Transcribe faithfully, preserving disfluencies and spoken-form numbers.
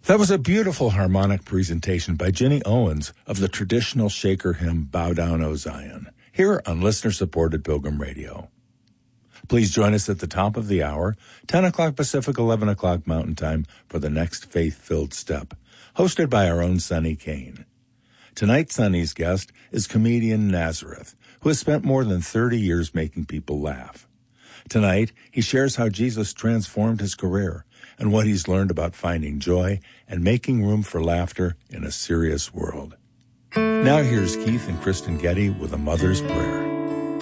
That was a beautiful harmonic presentation by Jenny Owens of the traditional Shaker hymn, Bow Down, O Zion, here on listener-supported Pilgrim Radio. Please join us at the top of the hour, ten o'clock Pacific, eleven o'clock Mountain Time, for the next faith-filled step, hosted by our own Sonny Kane. Tonight, Sonny's guest is comedian Nazareth, who has spent more than thirty years making people laugh. Tonight, he shares how Jesus transformed his career and what he's learned about finding joy and making room for laughter in a serious world. Now here's Keith and Kristen Getty with A Mother's Prayer.